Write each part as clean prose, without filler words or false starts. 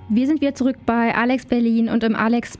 Wir sind wieder zurück bei Alex Berlin und im Alex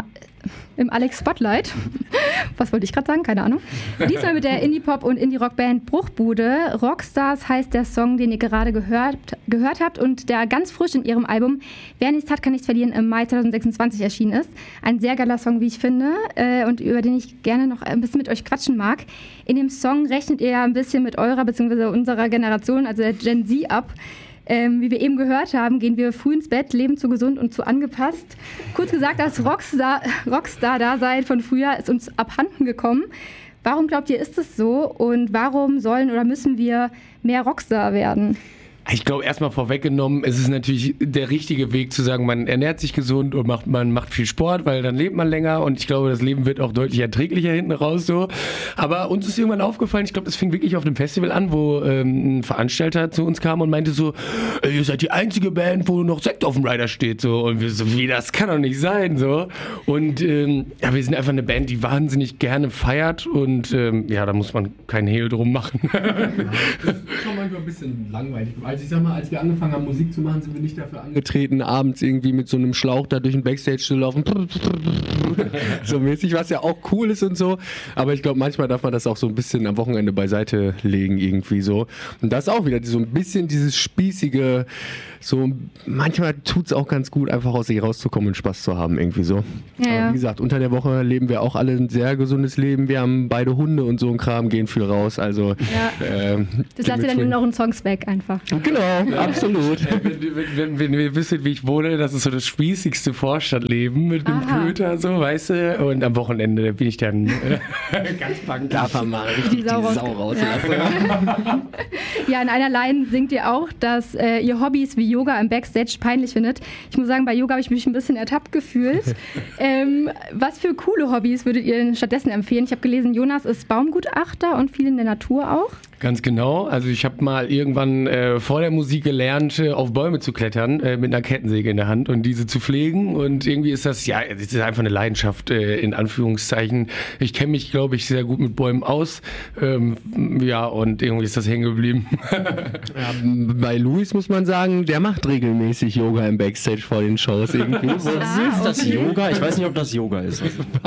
Spotlight. Was wollte ich gerade sagen? Keine Ahnung. Diesmal mit der Indie-Pop- und Indie-Rock-Band Bruchbude. Rockstars heißt der Song, den ihr gerade gehört habt und der ganz frisch in ihrem Album Wer nichts hat, kann nichts verlieren im Mai 2026 erschienen ist. Ein sehr geiler Song, wie ich finde, und über den ich gerne noch ein bisschen mit euch quatschen mag. In dem Song rechnet ihr ja ein bisschen mit eurer bzw. unserer Generation, also der Gen Z, ab. Wie wir eben gehört haben, gehen wir früh ins Bett, leben zu gesund und zu angepasst. Kurz gesagt, das Rockstar-Dasein von früher ist uns abhanden gekommen. Warum glaubt ihr, ist es so? Und warum sollen oder müssen wir mehr Rockstar werden? Ich glaube, erstmal vorweggenommen, es ist natürlich der richtige Weg zu sagen, man ernährt sich gesund und man macht viel Sport, weil dann lebt man länger und ich glaube, das Leben wird auch deutlich erträglicher hinten raus so. Aber uns ist irgendwann aufgefallen, ich glaube, das fing wirklich auf einem Festival an, wo ein Veranstalter zu uns kam und meinte so, ihr seid die einzige Band, wo noch Sekt auf dem Rider steht so. Und wir so, wie, das kann doch nicht sein so. Und ja, wir sind einfach eine Band, die wahnsinnig gerne feiert und ja, da muss man keinen Hehl drum machen. Das ist schon manchmal ein bisschen langweilig. Also ich sag mal, als wir angefangen haben, Musik zu machen, sind wir nicht dafür angetreten, abends irgendwie mit so einem Schlauch da durch den Backstage zu laufen. So mäßig, was ja auch cool ist und so. Aber ich glaube, manchmal darf man das auch so ein bisschen am Wochenende beiseite legen irgendwie so. Und das ist auch wieder so ein bisschen dieses spießige, so manchmal tut es auch ganz gut, einfach aus sich rauszukommen und Spaß zu haben irgendwie so. Ja. Aber wie gesagt, unter der Woche leben wir auch alle ein sehr gesundes Leben. Wir haben beide Hunde und so ein Kram, gehen viel raus. Also ja. Das lasst ihr dann nur noch in Songs weg einfach. Genau, absolut. Wenn ihr wisst, wie ich wohne, das ist so das spießigste Vorstadtleben mit dem Köter, so, weißt du? Und am Wochenende bin ich dann ganz bang. Darf man mal richtig die Sau rauslassen. Ja. Ja, in einer Line singt ihr auch, dass ihr Hobbys wie Yoga im Backstage peinlich findet. Ich muss sagen, bei Yoga habe ich mich ein bisschen ertappt gefühlt. Was für coole Hobbys würdet ihr denn stattdessen empfehlen? Ich habe gelesen, Jonas ist Baumgutachter und viel in der Natur auch. Ganz genau. Also ich habe mal irgendwann vor der Musik gelernt, auf Bäume zu klettern mit einer Kettensäge in der Hand und diese zu pflegen. Und irgendwie ist das, ja, es ist einfach eine Leidenschaft in Anführungszeichen. Ich kenne mich, glaube ich, sehr gut mit Bäumen aus. Ja, und irgendwie ist das hängen geblieben. Ja, bei Luis muss man sagen, der macht regelmäßig Yoga im Backstage vor den Shows irgendwie. Ist das Yoga? Ich weiß nicht, ob das Yoga ist.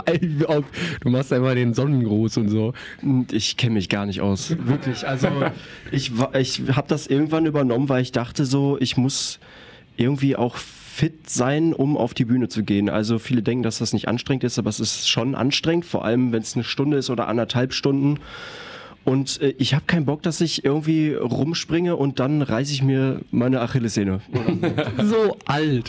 Du machst einfach den Sonnengruß und so. Ich kenne mich gar nicht aus. Wirklich. Also ich habe das irgendwann übernommen, weil ich dachte so, ich muss irgendwie auch fit sein, um auf die Bühne zu gehen. Also viele denken, dass das nicht anstrengend ist, aber es ist schon anstrengend, vor allem wenn es eine Stunde ist oder 1,5 Stunden. Und ich habe keinen Bock, dass ich irgendwie rumspringe und dann reiße ich mir meine Achillessehne. So alt.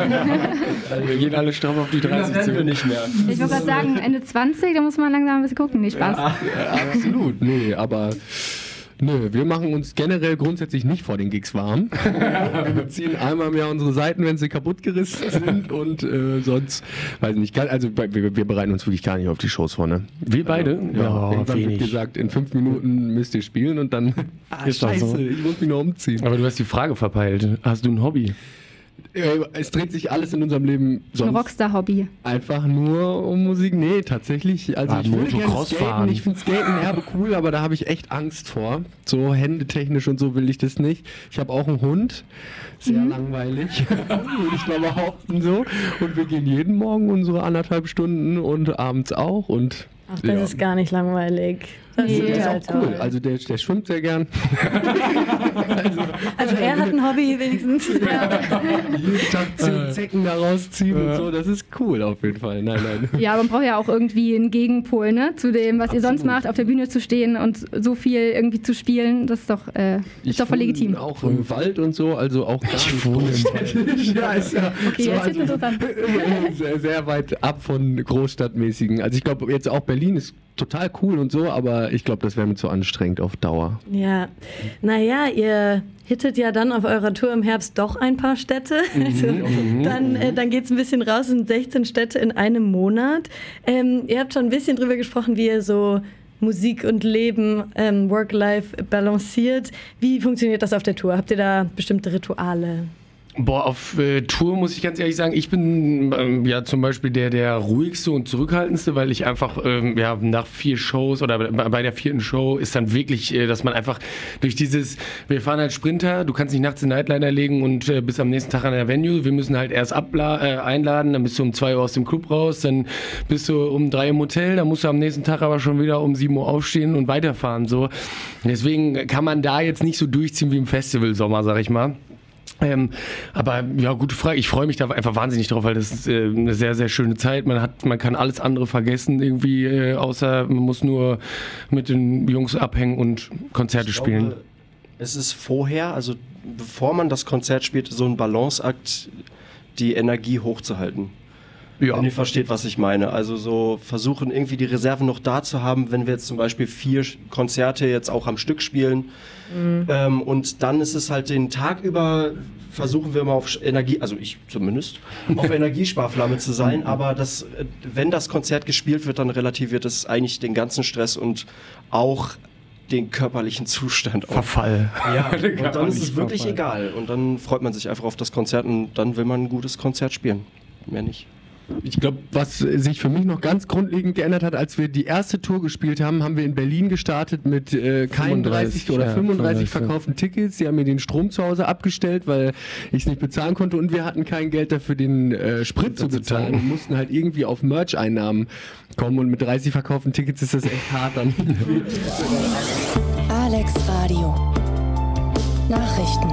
Wir gehen alle stramm auf die 30 zu. Nicht mehr. Ich wollte gerade sagen, Ende 20, da muss man langsam ein bisschen gucken. Nee, Spaß. Ja, absolut. Nee, aber... Nö, wir machen uns generell grundsätzlich nicht vor den Gigs warm. Wir ziehen einmal im Jahr unsere Seiten, wenn sie kaputt gerissen sind und sonst, weiß nicht, also wir bereiten uns wirklich gar nicht auf die Shows vor, ne? Wir beide? Ja, irgendwann wird gesagt, in 5 Minuten müsst ihr spielen und dann, ist das so. ich muss mich noch umziehen. Aber du hast die Frage verpeilt. Hast du ein Hobby? Es dreht sich alles in unserem Leben sonst Ein Rockstar-Hobby. einfach nur um Musik. Nee, tatsächlich. Also ich würde gerne skaten. Ich finde Skaten herbe cool, aber da habe ich echt Angst vor. So händetechnisch und so will ich das nicht. Ich habe auch einen Hund. Sehr langweilig, würde ich mal behaupten so. Und wir gehen jeden Morgen unsere 1,5 Stunden und abends auch. Und ach, das ist gar nicht langweilig. Das Nee. ist der ist auch cool. toll. Also der schwimmt sehr gern. Also er hat ein Hobby wenigstens. Jeden Tag 10 Zecken da rausziehen und so. Das ist cool auf jeden Fall. Nein. Ja, aber man braucht ja auch irgendwie einen Gegenpol, ne? Zu dem, was ihr sonst macht, auf der Bühne zu stehen und so viel irgendwie zu spielen. Das ist doch voll legitim. Auch im Wald und so, also auch gar nicht großstädtisch. Ja, ist ja Okay, das ist interessant. sehr, sehr weit ab von Großstadtmäßigen. Also ich glaube jetzt auch Berlin ist total cool und so, aber ich glaube, das wäre mir zu anstrengend auf Dauer. Ja, naja, ihr hittet ja dann auf eurer Tour im Herbst doch ein paar Städte. Also, dann geht es ein bisschen raus, es sind 16 Städte in einem Monat. Ihr habt schon ein bisschen drüber gesprochen, wie ihr so Musik und Leben, Work-Life balanciert. Wie funktioniert das auf der Tour? Habt ihr da bestimmte Rituale? Boah, auf Tour muss ich ganz ehrlich sagen, ich bin ja zum Beispiel der ruhigste und zurückhaltendste, weil ich einfach nach 4 Shows oder bei der 4. Show ist dann wirklich, dass man einfach durch dieses, wir fahren halt Sprinter, du kannst nicht nachts den Nightliner legen und bist am nächsten Tag an der Venue, wir müssen halt erst einladen, dann bist du um 2 Uhr aus dem Club raus, dann bist du um 3 im Hotel, dann musst du am nächsten Tag aber schon wieder um 7 Uhr aufstehen und weiterfahren, so. Deswegen kann man da jetzt nicht so durchziehen wie im Festivalsommer, sag ich mal. Aber ja, gute Frage. Ich freue mich da einfach wahnsinnig drauf, weil das ist eine sehr, sehr schöne Zeit. Man kann alles andere vergessen irgendwie, außer man muss nur mit den Jungs abhängen und Konzerte spielen. Es ist vorher, also bevor man das Konzert spielt, so ein Balanceakt, die Energie hochzuhalten. Ja. Wenn ihr versteht, was ich meine. Also so versuchen irgendwie die Reserven noch da zu haben, wenn wir jetzt zum Beispiel 4 Konzerte jetzt auch am Stück spielen. Und dann ist es halt den Tag über, versuchen wir mal auf Energie, also ich zumindest, auf Energiesparflamme zu sein. Aber wenn das Konzert gespielt wird, dann relativiert es eigentlich den ganzen Stress und auch den körperlichen Zustand. Verfall. Ja, und dann ist es wirklich egal. Und dann freut man sich einfach auf das Konzert und dann will man ein gutes Konzert spielen. Mehr nicht. Ich glaube, was sich für mich noch ganz grundlegend geändert hat, als wir die erste Tour gespielt haben, haben wir in Berlin gestartet mit keinen 30 oder 35 verkauften Tickets. Sie haben mir den Strom zu Hause abgestellt, weil ich es nicht bezahlen konnte und wir hatten kein Geld dafür, den Sprit zu bezahlen und mussten halt irgendwie auf Merch-Einnahmen kommen und mit 30 verkauften Tickets ist das echt hart dann. Alex Radio Nachrichten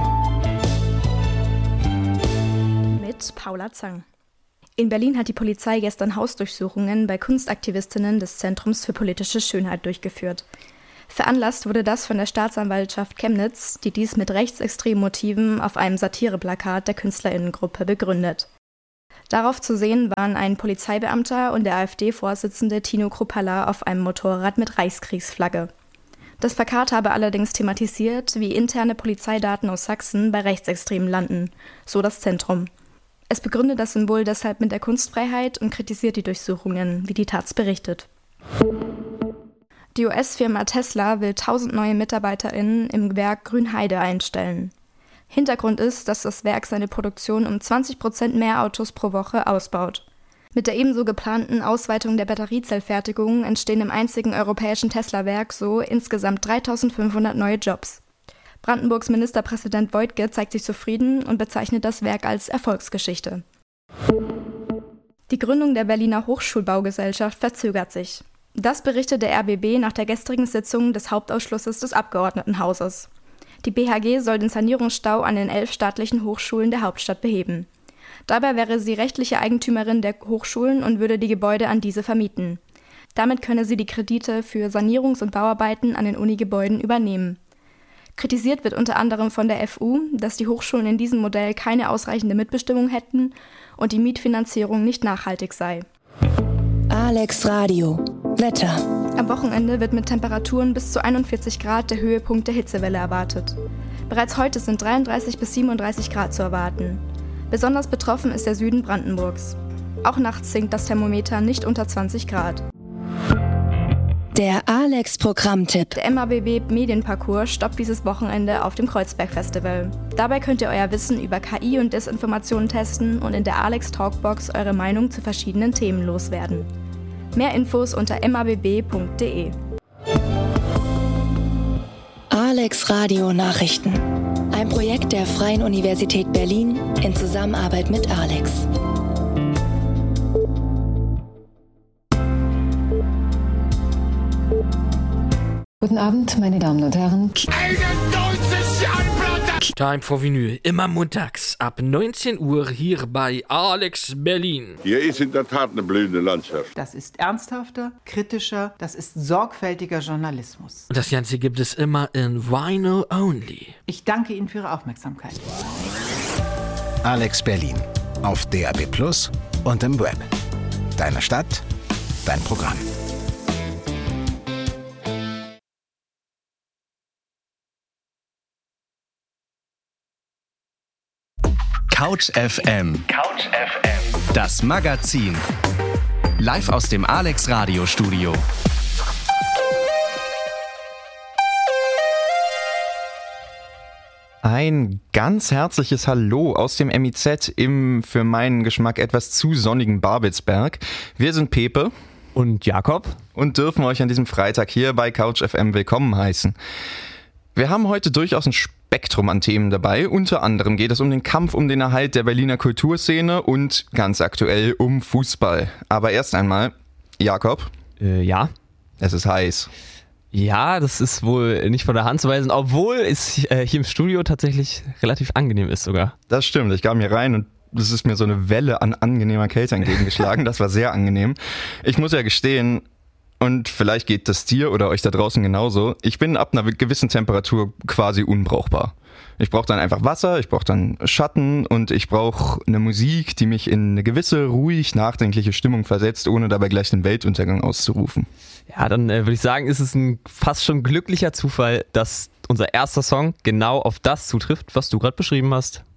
mit Paula Zang. In Berlin hat die Polizei gestern Hausdurchsuchungen bei Kunstaktivistinnen des Zentrums für politische Schönheit durchgeführt. Veranlasst wurde das von der Staatsanwaltschaft Chemnitz, die dies mit rechtsextremen Motiven auf einem Satireplakat der KünstlerInnengruppe begründet. Darauf zu sehen waren ein Polizeibeamter und der AfD-Vorsitzende Tino Kruppalla auf einem Motorrad mit Reichskriegsflagge. Das Plakat habe allerdings thematisiert, wie interne Polizeidaten aus Sachsen bei Rechtsextremen landen, so das Zentrum. Es begründet das Symbol deshalb mit der Kunstfreiheit und kritisiert die Durchsuchungen, wie die Taz berichtet. Die US-Firma Tesla will 1000 neue MitarbeiterInnen im Werk Grünheide einstellen. Hintergrund ist, dass das Werk seine Produktion um 20% mehr Autos pro Woche ausbaut. Mit der ebenso geplanten Ausweitung der Batteriezellfertigung entstehen im einzigen europäischen Tesla-Werk so insgesamt 3500 neue Jobs. Brandenburgs Ministerpräsident Woidke zeigt sich zufrieden und bezeichnet das Werk als Erfolgsgeschichte. Die Gründung der Berliner Hochschulbaugesellschaft verzögert sich. Das berichtet der RBB nach der gestrigen Sitzung des Hauptausschusses des Abgeordnetenhauses. Die BHG soll den Sanierungsstau an den 11 staatlichen Hochschulen der Hauptstadt beheben. Dabei wäre sie rechtliche Eigentümerin der Hochschulen und würde die Gebäude an diese vermieten. Damit könne sie die Kredite für Sanierungs- und Bauarbeiten an den Unigebäuden übernehmen. Kritisiert wird unter anderem von der FU, dass die Hochschulen in diesem Modell keine ausreichende Mitbestimmung hätten und die Mietfinanzierung nicht nachhaltig sei. Alex Radio Wetter. Am Wochenende wird mit Temperaturen bis zu 41 Grad der Höhepunkt der Hitzewelle erwartet. Bereits heute sind 33 bis 37 Grad zu erwarten. Besonders betroffen ist der Süden Brandenburgs. Auch nachts sinkt das Thermometer nicht unter 20 Grad. Der Alex-Programmtipp. Der MABB Medienparcours stoppt dieses Wochenende auf dem Kreuzberg-Festival. Dabei könnt ihr euer Wissen über KI und Desinformationen testen und in der Alex Talkbox eure Meinung zu verschiedenen Themen loswerden. Mehr Infos unter mabb.de. Alex Radio Nachrichten. Ein Projekt der Freien Universität Berlin in Zusammenarbeit mit Alex. Guten Abend, meine Damen und Herren. Time for Vinyl, immer montags ab 19 Uhr hier bei Alex Berlin. Hier ist in der Tat eine blühende Landschaft. Das ist ernsthafter, kritischer, das ist sorgfältiger Journalismus. Und das Ganze gibt es immer in Vinyl Only. Ich danke Ihnen für Ihre Aufmerksamkeit. Alex Berlin auf DAB+ und im Web. Deine Stadt, dein Programm. Couch FM. Couch FM. Das Magazin. Live aus dem Alex Radio Studio. ein ganz herzliches Hallo aus dem MIZ im für meinen Geschmack etwas zu sonnigen Babelsberg. Wir sind Pepe und Jakob und dürfen euch an diesem Freitag hier bei Couch FM willkommen heißen. Wir haben heute durchaus ein Spektrum an Themen dabei. Unter anderem geht es um den Kampf um den Erhalt der Berliner Kulturszene und ganz aktuell um Fußball. Aber erst einmal, Jakob. Ja? Es ist heiß. Ja, das ist wohl nicht von der Hand zu weisen, obwohl es hier im Studio tatsächlich relativ angenehm ist sogar. Das stimmt, ich kam hier rein und es ist mir so eine Welle an angenehmer Kälte entgegengeschlagen. Das war sehr angenehm. Ich muss ja gestehen, und vielleicht geht das dir oder euch da draußen genauso, ich bin ab einer gewissen Temperatur quasi unbrauchbar. Ich brauche dann einfach Wasser, ich brauche dann Schatten und ich brauche eine Musik, die mich in eine gewisse, ruhig nachdenkliche Stimmung versetzt, ohne dabei gleich den Weltuntergang auszurufen. Ja, dann würde ich sagen, ist es ein fast schon glücklicher Zufall, dass unser erster Song genau auf das zutrifft, was du gerade beschrieben hast.